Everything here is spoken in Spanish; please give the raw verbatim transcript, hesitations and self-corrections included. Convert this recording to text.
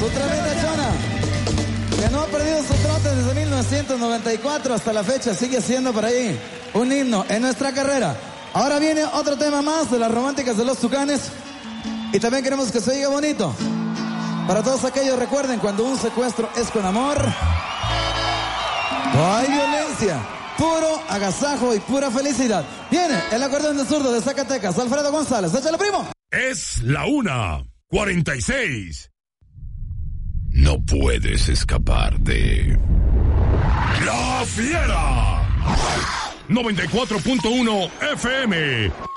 su tremenda chona, que no ha perdido su trote desde mil novecientos noventa y cuatro hasta la fecha, sigue siendo por ahí un himno en nuestra carrera. Ahora viene otro tema más de las románticas de los Tucanes, y también queremos que se oiga bonito. Para todos aquellos, recuerden, cuando un secuestro es con amor, no hay violencia, puro agasajo y pura felicidad. Viene el acordeón de zurdo de Zacatecas, Alfredo González. ¡Échale, primo! Es la una cuarenta y seis. No puedes escapar de La Fiera. noventa y cuatro punto uno F M.